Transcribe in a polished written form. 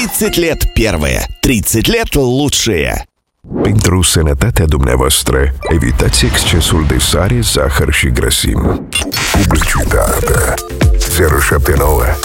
30 lет первые, 30 lет lучшие. Pentru sănătatea dumneavoastră, evitați excesul de sare, zahăr și grăsimi. Publicitate 079